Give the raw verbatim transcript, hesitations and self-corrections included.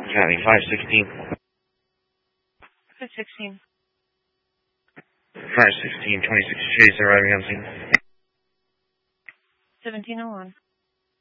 County five sixteen. five sixteen. five sixteen, twenty-six Chase arriving on scene. seventeen oh one.